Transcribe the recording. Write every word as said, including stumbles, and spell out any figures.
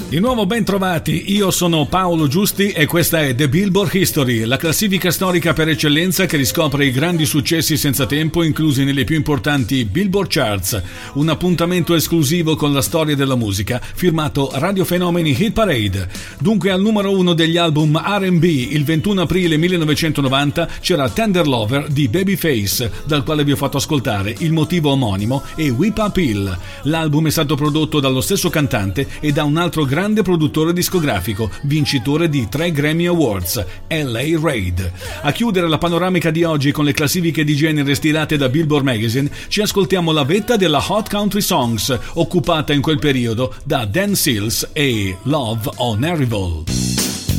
Di nuovo ben trovati, io sono Paolo Giusti e questa è The Billboard History, la classifica storica per eccellenza che riscopre i grandi successi senza tempo inclusi nelle più importanti Billboard Charts, un appuntamento esclusivo con la storia della musica, firmato Radio Fenomeni Hit Parade. Dunque al numero uno degli album R and B il ventuno aprile millenovecentonovanta c'era Tender Lover di Babyface, dal quale vi ho fatto ascoltare il motivo omonimo e Whip Up Hill. L'album è stato prodotto dallo stesso cantante e da un altro grande grande produttore discografico, vincitore di tre Grammy Awards, L A Reid. A chiudere la panoramica di oggi con le classifiche di genere stilate da Billboard Magazine, ci ascoltiamo la vetta della Hot Country Songs, occupata in quel periodo da Dan Seals e Love on Arrival.